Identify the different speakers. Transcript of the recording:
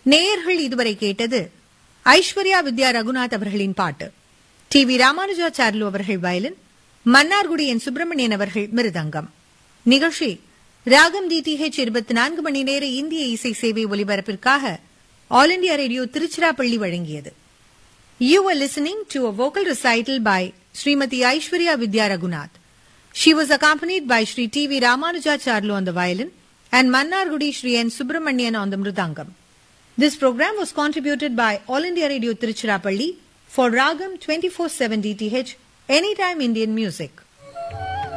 Speaker 1: நேயர்கள் இதுவரை கேட்டது ஐஸ்வர்யா வித்யா ரகுநாத் அவர்களின் பாட்டு. டி.வி. ராமானுஜாச்சார்லு அவர்கள் வயலின், மன்னார்குடி என் சுப்பிரமணியன் அவர்கள் மிருதங்கம். நிகழ்ச்சி ராகம் டிடிஹெச் 24 மணி நேர இந்திய இசை சேவை ஒலிபரப்பிற்காக ஆல் இண்டியா ரேடியோ திருச்சிராப்பள்ளி வழங்கியது. You were listening to a vocal recital by Srimati Aishwarya Vidya Raghunath. She was accompanied by Sri T.V. Ramanujacharlu on the violin and Mannargudi Sri N. Subramanian on the mridangam. This program was contributed by All India Radio Tiruchirappalli for Ragam 24/7 DTH, Anytime Indian Music.